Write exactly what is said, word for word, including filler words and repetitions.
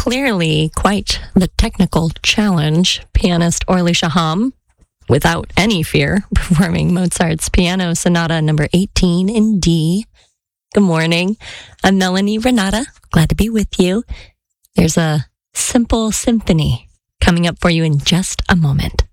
clearly quite the technical challenge. Pianist Orly Shaham, without any fear, performing Mozart's Piano Sonata number eighteen in D. Good morning. I'm Melanie Renata. Glad to be with you. There's a simple symphony coming up for you in just a moment.